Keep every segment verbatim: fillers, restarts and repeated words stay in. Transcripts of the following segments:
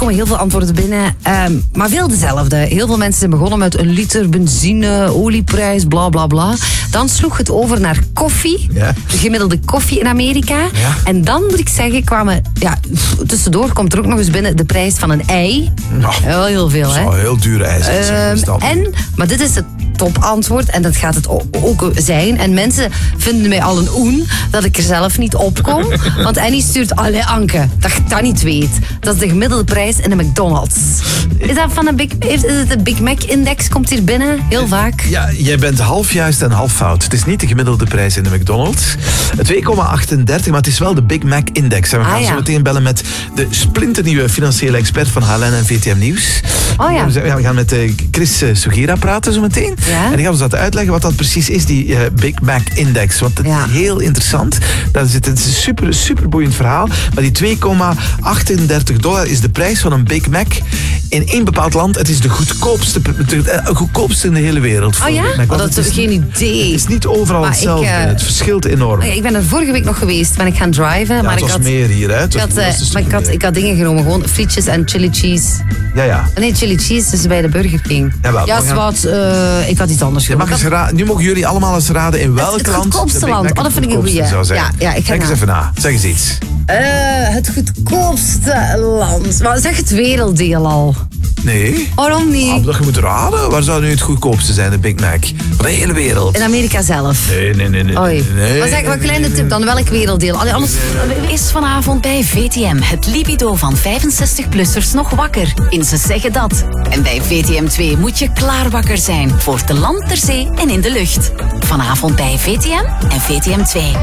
komen heel veel antwoorden binnen, um, maar veel dezelfde. Heel veel mensen zijn begonnen met een liter benzine, olieprijs, bla bla bla. Dan sloeg het over naar koffie, ja. de gemiddelde koffie in Amerika. Ja. En dan moet ik zeggen, kwamen, ja, tussendoor komt er ook nog eens binnen de prijs van een ei. Nou, heel, heel veel, dat hè? zou heel duur ei zijn. Um, en, maar dit is het topantwoord en dat gaat het ook zijn. En mensen vinden mij al een oen dat ik er zelf niet op kom. Want Annie stuurt, allee Anke, dat je dat niet weet. Dat is de gemiddelde prijs in de McDonald's. Is dat van een Big, is het de Big Mac-index? Komt hier binnen, heel vaak. Ja, jij bent half juist en half fout. Het is niet de gemiddelde prijs in de McDonald's. twee komma achtendertig, maar het is wel de Big Mac-index. En we gaan ah, ja. zo meteen bellen met de splinternieuwe financiële expert van H L N en V T M Nieuws. Oh ja. We gaan met Chris Sugira praten zo meteen. Ja? En die gaan we laten uitleggen wat dat precies is, die uh, Big Mac-index. Want dat ja. is heel interessant. Dat is, het is een super, super boeiend verhaal. Maar die twee komma achtendertig dollar is de prijs van een Big Mac in één bepaald land. Het is de goedkoopste, de goedkoopste in de hele wereld. Oh ja? Oh, dat is geen idee. Het is niet overal maar hetzelfde. Ik, uh, het verschilt enorm. Ik ben er vorige week nog geweest, ben ik gaan driven. Ja, maar het ik was had, meer hier, hè? Het ik, had, uh, was maar ik, had, ik had dingen genomen, gewoon frietjes en chili cheese. Ja, ja. Nee, chili cheese is bij de Burger King. Jawel, ja, gaan... wat, uh, ik had iets anders je mag eens ra- Nu mogen jullie allemaal eens raden in welk het, het land... Het goedkoopste land, oh, dat vind ik een goeie. Ja, ja, ik ga Kijk eens even na, zeg eens iets. Uh, het goedkoopste land. Maar zeg het werelddeel al. Nee. Waarom niet? Ah, dat je moet raden. Waar zou nu het goedkoopste zijn, de Big Mac? Van de hele wereld. In Amerika zelf. Nee, nee, nee. nee, Oei. nee maar zeg, wat kleine tip dan, welk werelddeel? Allee, anders... Is vanavond bij V T M het libido van vijfenzestig-plussers nog wakker? In Ze Zeggen Dat. En bij V T M twee moet je klaar wakker zijn. Voor te land, ter zee en in de lucht. Vanavond bij V T M en V T M twee.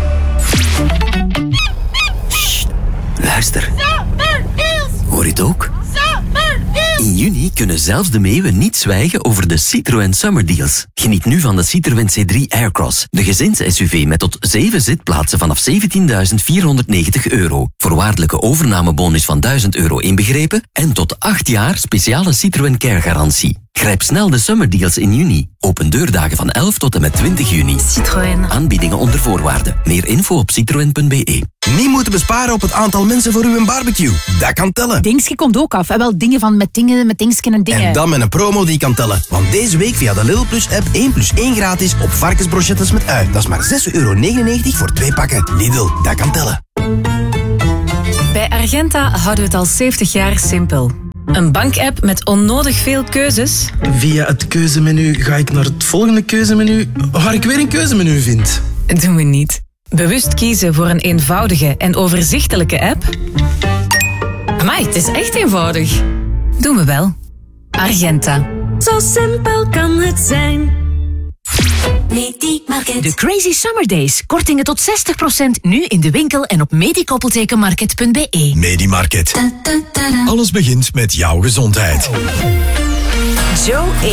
Sst, luister. Hoor je het ook? In juni kunnen zelfs de meeuwen niet zwijgen over de Citroën Summer Deals. Geniet nu van de Citroën C drie Aircross, de gezins-S U V met tot zeven zitplaatsen vanaf zeventienduizend vierhonderdnegentig euro. Voorwaardelijke overnamebonus van duizend euro inbegrepen en tot acht jaar speciale Citroën Care garantie. Grijp snel de Summer Deals in juni. Open deurdagen van elf tot en met twintig juni. Citroën. Aanbiedingen onder voorwaarden. Meer info op citroen punt b e. Niet moeten besparen op het aantal mensen voor uw barbecue. Dat kan tellen. Dingske komt ook af. En wel dingen van met dingen, met dingsken en dingen. En dan met een promo die kan tellen. Want deze week via de Lidl Plus app één plus één gratis op varkensbrochettes met ui. Dat is maar zes euro negenennegentig voor twee pakken. Lidl, dat kan tellen. Bij Argenta houden we het al zeventig jaar simpel. Een bankapp met onnodig veel keuzes. Via het keuzemenu ga ik naar het volgende keuzemenu, waar ik weer een keuzemenu vind. Doen we niet. Bewust kiezen voor een eenvoudige en overzichtelijke app? Amai, het is echt eenvoudig. Doen we wel. Argenta. Zo simpel kan het zijn. Medimarket. De Crazy Summer Days. Kortingen tot zestig procent nu in de winkel en op medikoppeltekenmarket punt b e. Medimarket. Da, da, da, da. Alles begint met jouw gezondheid. Joe